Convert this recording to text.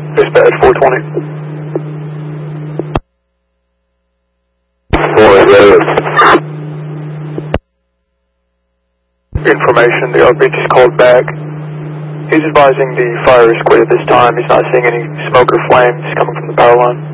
Dispatch 420. Information, the RP just called back. He's advising the fire is quit at this time. He's not seeing any smoke or flames coming from the power line.